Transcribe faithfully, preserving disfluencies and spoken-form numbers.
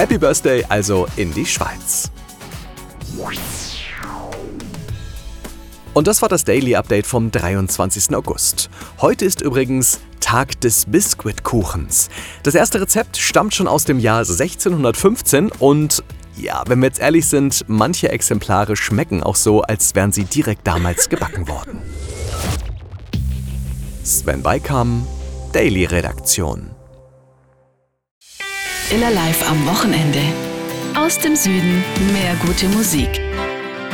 Happy Birthday also in die Schweiz. Und das war das Daily Update vom dreiundzwanzigsten August. Heute ist übrigens Tag des Biskuitkuchens. Das erste Rezept stammt schon aus dem Jahr sechzehnhundertfünfzehn und ja, wenn wir jetzt ehrlich sind, manche Exemplare schmecken auch so, als wären sie direkt damals gebacken worden. Sven Beikam, Daily Redaktion. Iller Live am Wochenende. Aus dem Süden mehr gute Musik.